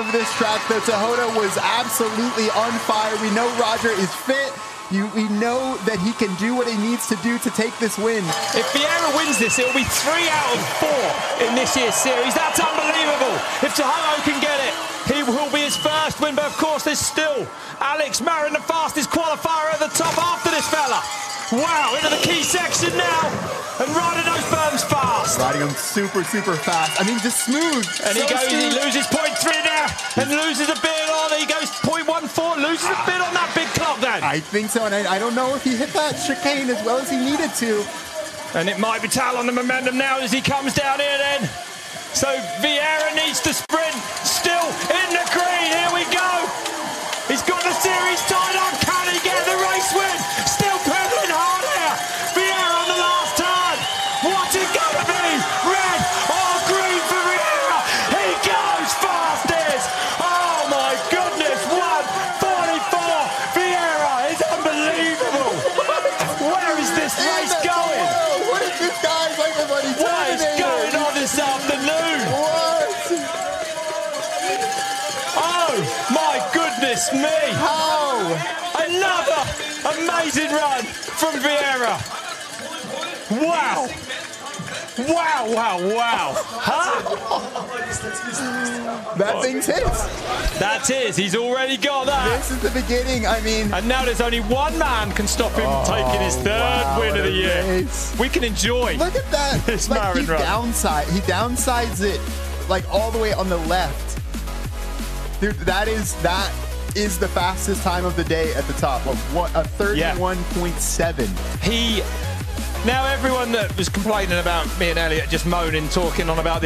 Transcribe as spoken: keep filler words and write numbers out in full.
of this track. The Toyota was absolutely on fire. We know Roger is fit. You, we know that he can do what he needs to do to take this win. If Vieira wins this, it'll be three out of four in this year's series. That's unbelievable. If Toyota can get it, he will be his first win. But of course, there's still Alex Marin, the fastest qualifier at the top after this fella. Wow, into the key section now, and riding those berms fast. Riding them super, super fast. I mean, just smooth. And so he goes, smooth. he loses point three now, and loses a bit on. He goes point one four, loses a bit on that big clock then. I think so, and I, I don't know if he hit that chicane as well as he needed to. And it might be Tal on the momentum now as he comes down here then. So Vieira needs to sprint, still in the green, here we go. He's got the series tied up, can he get the race win? Still pedaling hard here. Vieira on the last turn. What's it gonna be? Red or green for Vieira? He goes fastest. Oh my goodness, one forty-four. Vieira is unbelievable. Where is this race going? Whoa, what is this guy's like everybody What is going on this afternoon? What? Oh my goodness me. How? Another amazing run from Vieira. Wow. Wow, wow, wow. Huh? That thing's his. That's his. He's already got that. This is the beginning. I mean, And now there's only one man can stop him Oh, taking his third wow, win what of the a year. race. We can enjoy. look at that. This like Marin he run. downside, he downsides it like all the way on the left. Dude, that is that is the fastest time of the day at the top. Of what a thirty-one point seven. He. Now everyone that was complaining about me and Elliot just moaning, talking on about this